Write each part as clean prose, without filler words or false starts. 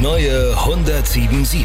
neue 107.7.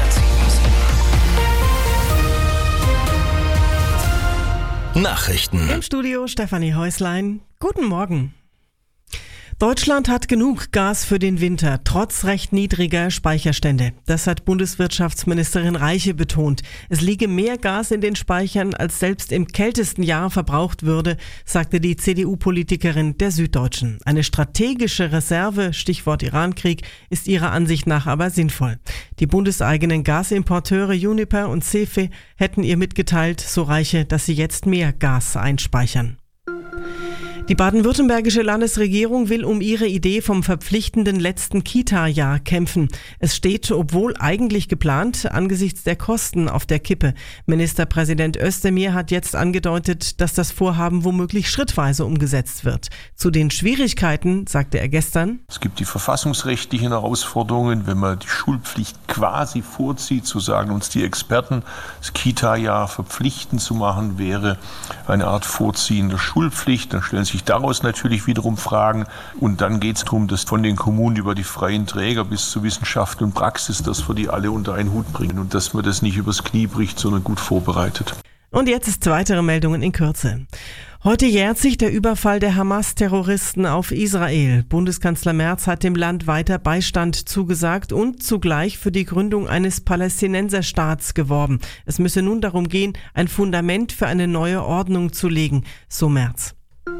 Nachrichten. Im Studio Stefanie Häuslein. Guten Morgen. Deutschland hat genug Gas für den Winter, trotz recht niedriger Speicherstände. Das hat Bundeswirtschaftsministerin Reiche betont. Es liege mehr Gas in den Speichern, als selbst im kältesten Jahr verbraucht würde, sagte die CDU-Politikerin der Süddeutschen. Eine strategische Reserve, Stichwort Irankrieg, ist ihrer Ansicht nach aber sinnvoll. Die bundeseigenen Gasimporteure Uniper und CEFE hätten ihr mitgeteilt, so Reiche, dass sie jetzt mehr Gas einspeichern. Die baden-württembergische Landesregierung will um ihre Idee vom verpflichtenden letzten Kita-Jahr kämpfen. Es steht, obwohl eigentlich geplant, angesichts der Kosten auf der Kippe. Ministerpräsident Özdemir hat jetzt angedeutet, dass das Vorhaben womöglich schrittweise umgesetzt wird. Zu den Schwierigkeiten sagte er gestern: Es gibt die verfassungsrechtlichen Herausforderungen, wenn man die Schulpflicht quasi vorzieht, so sagen uns die Experten. Das Kita-Jahr verpflichtend zu machen wäre eine Art Vorziehen der Schulpflicht. Dann stellen sich daraus natürlich wiederum Fragen. Und dann geht es darum, dass von den Kommunen über die freien Träger bis zu Wissenschaft und Praxis, dass wir die alle unter einen Hut bringen und dass man das nicht übers Knie bricht, sondern gut vorbereitet. Und jetzt ist weitere Meldungen in Kürze. Heute jährt sich der Überfall der Hamas-Terroristen auf Israel. Bundeskanzler Merz hat dem Land weiter Beistand zugesagt und zugleich für die Gründung eines Palästinenserstaats geworben. Es müsse nun darum gehen, ein Fundament für eine neue Ordnung zu legen, so Merz.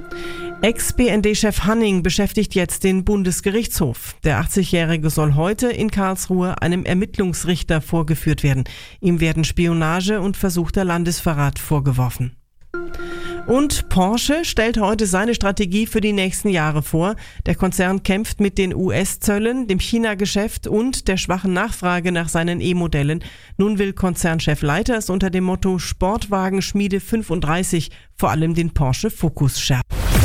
Ex-BND-Chef Hanning beschäftigt jetzt den Bundesgerichtshof. Der 80-Jährige soll heute in Karlsruhe einem Ermittlungsrichter vorgeführt werden. Ihm werden Spionage und versuchter Landesverrat vorgeworfen. Und Porsche stellt heute seine Strategie für die nächsten Jahre vor. Der Konzern kämpft mit den US-Zöllen, dem China-Geschäft und der schwachen Nachfrage nach seinen E-Modellen. Nun will Konzernchef Leiters unter dem Motto Sportwagenschmiede 35 vor allem den Porsche Focus schärfen.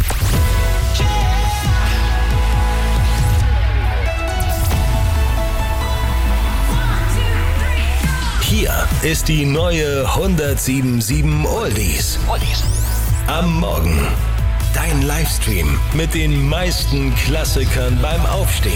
Hier ist die neue 107.7 Oldies. Am Morgen. Dein Livestream mit den meisten Klassikern beim Aufstehen.